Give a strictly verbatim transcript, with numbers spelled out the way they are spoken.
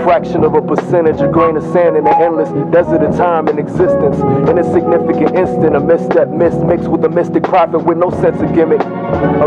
fraction of a percentage, a grain of sand in an endless desert of time and existence. In a significant instant, a misstep missed mixed with a mystic prophet with no sense of gimmick. A